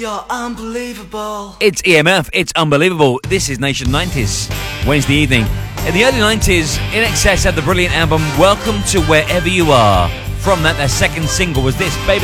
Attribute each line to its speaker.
Speaker 1: You're unbelievable.
Speaker 2: It's EMF, it's unbelievable. This is Nation 90s, Wednesday evening. In the early 90s, INXS had the brilliant album Welcome to Wherever You Are. From that, their second single was this, Baby